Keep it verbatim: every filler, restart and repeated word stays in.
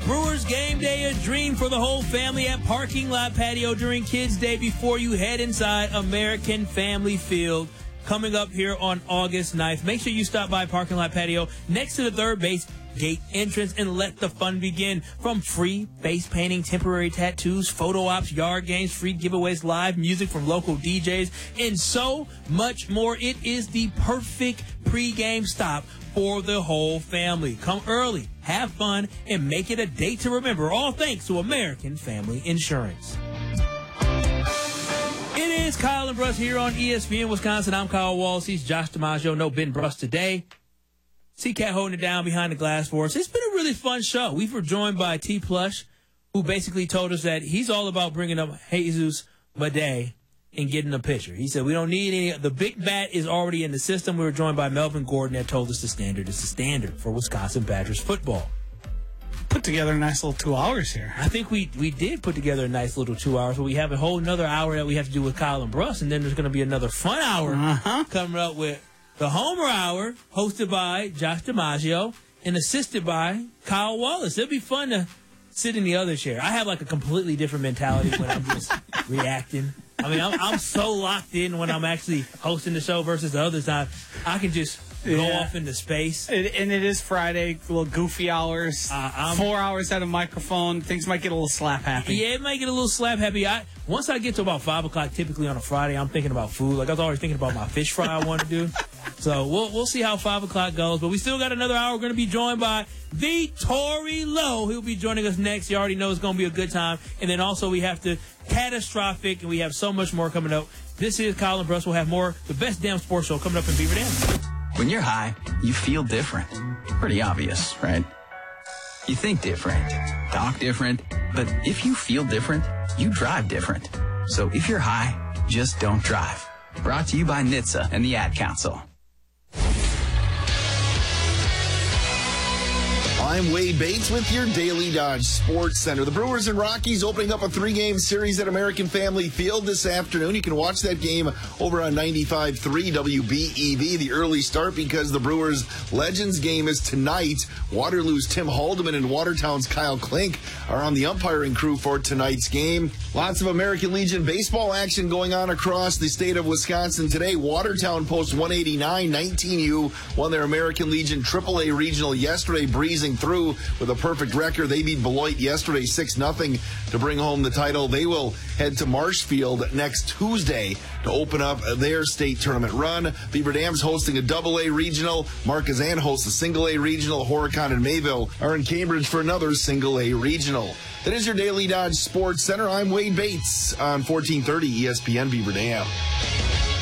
Brewers game day, a dream for the whole family at Parking Lot Patio during Kids Day before you head inside American Family Field. Coming up here on August ninth. Make sure you stop by Parking Lot Patio next to the third base gate entrance and let the fun begin. From free face painting, temporary tattoos, photo ops, yard games, free giveaways, live music from local D Js, and so much more. It is the perfect pregame stop for the whole family. Come early, have fun, and make it a date to remember. All thanks to American Family Insurance. It is Kyle and Bruss here on E S P N Wisconsin. I'm Kyle Wallace. He's Josh DiMaggio. No Ben Bruss today. C-Cat holding it down behind the glass for us. It's been a really fun show. We were joined by T. Plush, who basically told us that he's all about bringing up Jesus Madej and getting a pitcher. He said we don't need any. The big bat is already in the system. We were joined by Melvin Gordon that told us the standard is the standard for Wisconsin Badgers football. Put together a nice little two hours here. I think we we did put together a nice little two hours, but we have a whole another hour that we have to do with Kyle and Bruss, and then there's going to be another fun hour uh-huh. coming up with the Homer Hour, hosted by Josh DiMaggio and assisted by Kyle Wallace. It'll be fun to sit in the other chair. I have like a completely different mentality when I'm just reacting. I mean, I'm, I'm so locked in when I'm actually hosting the show versus the other time. I can just go yeah. off into space. It, and it is Friday, little goofy hours. Uh, Four hours at a microphone. Things might get a little slap happy. Yeah, it might get a little slap happy. I Once I get to about five o'clock, typically on a Friday, I'm thinking about food. Like I was always thinking about my fish fry I want to do. So we'll we'll see how five o'clock goes. But we still got another hour. We're going to be joined by the Tory Lowe. He'll be joining us next. You already know it's going to be a good time. And then also we have the catastrophic, and we have so much more coming up. This is Kyle and Bruss. We'll have more. The best damn sports show coming up in Beaver Dam. When you're high, you feel different. Pretty obvious, right? You think different, talk different, but if you feel different, you drive different. So if you're high, just don't drive. Brought to you by N H T S A and the Ad Council. I'm Wade Bates with your Daily Dodge Sports Center. The Brewers and Rockies opening up a three-game series at American Family Field this afternoon. You can watch that game over on ninety-five point three W B E V. The early start because the Brewers Legends game is tonight. Waterloo's Tim Haldeman and Watertown's Kyle Klink are on the umpiring crew for tonight's game. Lots of American Legion baseball action going on across the state of Wisconsin today. Watertown posts one eighty-nine. nineteen U won their American Legion triple A regional yesterday, breezing through with a perfect record. They beat Beloit yesterday six nothing to bring home the title. They will head to Marshfield next Tuesday to open up their state tournament run. Beaver Dam's hosting a double A regional. Marquezan hosts a single A regional. Horicon and Mayville are in Cambridge for another single A regional. That is your Daily Dodge Sports Center. I'm Wade Bates on fourteen thirty E S P N Beaver Dam.